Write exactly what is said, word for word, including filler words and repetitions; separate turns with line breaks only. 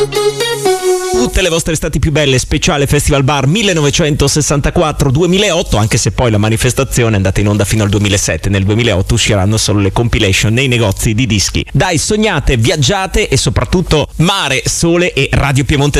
Tutte le vostre estati più belle, speciale Festival Bar millenovecentosessantaquattro duemilaotto, anche se poi la manifestazione è andata in onda fino al duemilasette. Nel duemilaotto usciranno solo le compilation nei negozi di dischi. Dai, sognate, viaggiate e soprattutto mare, sole e Radio Piemonte